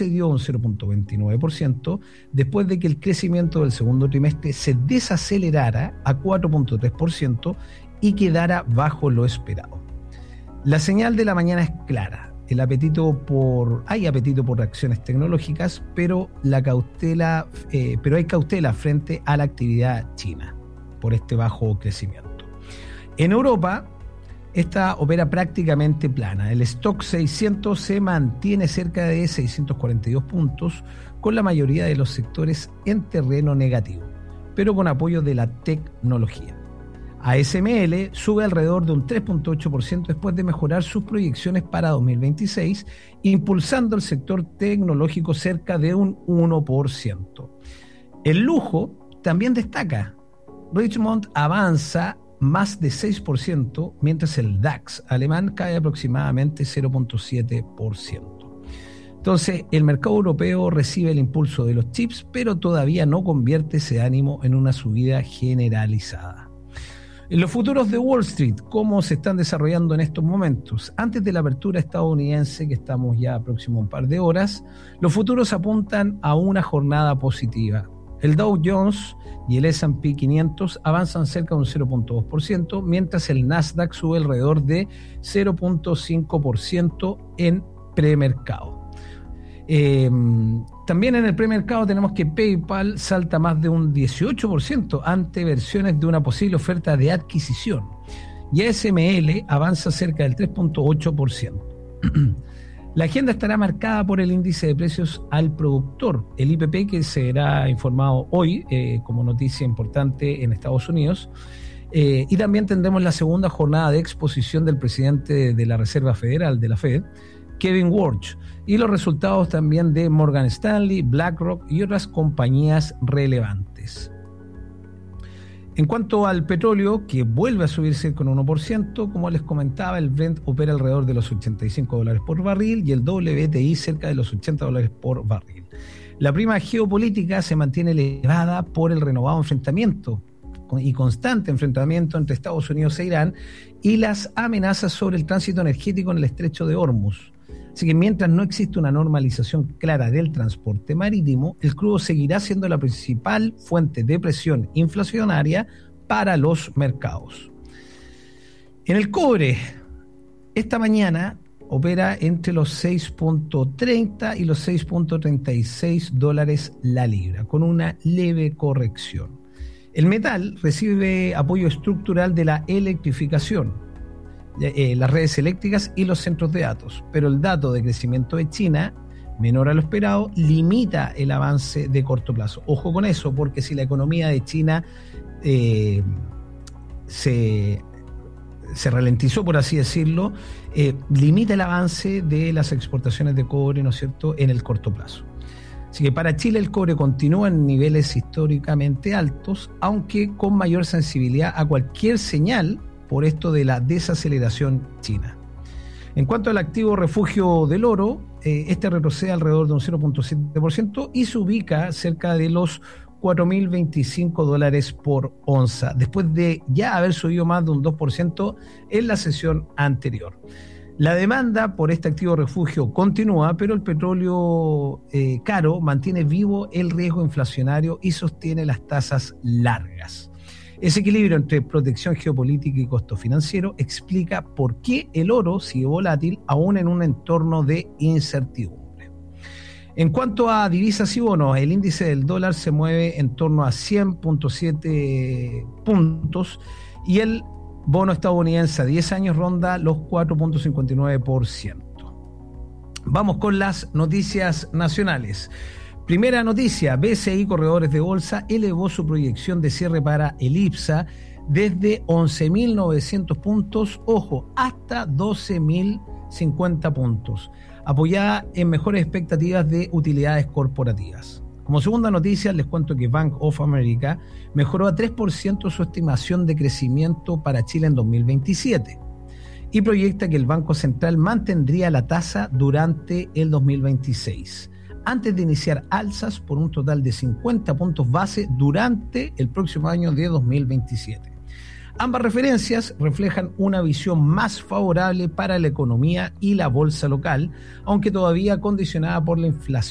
retrocedió un 0.29% después de que el crecimiento del segundo trimestre se desacelerara a 4.3% y quedara bajo lo esperado. La señal de la mañana es clara. Hay apetito por acciones tecnológicas, pero hay cautela frente a la actividad china por este bajo crecimiento. En Europa, esta opera prácticamente plana. El stock 600 se mantiene cerca de 642 puntos, con la mayoría de los sectores en terreno negativo, pero con apoyo de la tecnología. ASML sube alrededor de un 3.8% después de mejorar sus proyecciones para 2026, impulsando el sector tecnológico cerca de un 1%. El lujo también destaca. Richemont avanza más de 6%, mientras el DAX alemán cae aproximadamente 0.7%. Entonces, el mercado europeo recibe el impulso de los chips, pero todavía no convierte ese ánimo en una subida generalizada. En los futuros de Wall Street, ¿cómo se están desarrollando en estos momentos? Antes de la apertura estadounidense, que estamos ya próximo a un par de horas, los futuros apuntan a una jornada positiva. El Dow Jones y el S&P 500 avanzan cerca de un 0.2%, mientras el Nasdaq sube alrededor de 0.5% en premercado. También en el premercado tenemos que PayPal salta más de un 18% ante versiones de una posible oferta de adquisición, y ASML avanza cerca del 3.8%. La agenda estará marcada por el índice de precios al productor, el IPP, que será informado hoy como noticia importante en Estados Unidos, y también tendremos la segunda jornada de exposición del presidente de la Reserva Federal, de la Fed, Kevin Warsh, y los resultados también de Morgan Stanley, BlackRock y otras compañías relevantes. En cuanto al petróleo, que vuelve a subirse con 1%, como les comentaba, el Brent opera alrededor de los $85 por barril y el WTI cerca de los $80 por barril. La prima geopolítica se mantiene elevada por el renovado enfrentamiento y constante enfrentamiento entre Estados Unidos e Irán y las amenazas sobre el tránsito energético en el estrecho de Hormuz. Así que mientras no existe una normalización clara del transporte marítimo, el crudo seguirá siendo la principal fuente de presión inflacionaria para los mercados. En el cobre, esta mañana opera entre los 6.30 y los 6.36 dólares la libra, con una leve corrección. El metal recibe apoyo estructural de la electrificación, las redes eléctricas y los centros de datos, pero el dato de crecimiento de China, menor a lo esperado, limita el avance de corto plazo. Ojo con eso, porque si la economía de China se ralentizó, por así decirlo, limita el avance de las exportaciones de cobre, ¿no es cierto?, en el corto plazo. Así que para Chile el cobre continúa en niveles históricamente altos, aunque con mayor sensibilidad a cualquier señal por esto de la desaceleración china. En cuanto al activo refugio del oro, este retrocede alrededor de un 0.7% y se ubica cerca de los $4.025 por onza, después de ya haber subido más de un 2% en la sesión anterior. La demanda por este activo refugio continúa, pero el petróleo caro mantiene vivo el riesgo inflacionario y sostiene las tasas largas. Ese equilibrio entre protección geopolítica y costo financiero explica por qué el oro sigue volátil aún en un entorno de incertidumbre. En cuanto a divisas y bonos, el índice del dólar se mueve en torno a 100.7 puntos y el bono estadounidense a 10 años ronda los 4.59%. Vamos con las noticias nacionales. Primera noticia, BCI Corredores de Bolsa elevó su proyección de cierre para el IPSA desde 11.900 puntos, ojo, hasta 12.050 puntos, apoyada en mejores expectativas de utilidades corporativas. Como segunda noticia, les cuento que Bank of America mejoró a 3% su estimación de crecimiento para Chile en 2027 y proyecta que el Banco Central mantendría la tasa durante el 2026. Antes de iniciar alzas por un total de 50 puntos base durante el próximo año de 2027. Ambas referencias reflejan una visión más favorable para la economía y la bolsa local, aunque todavía condicionada por la inflación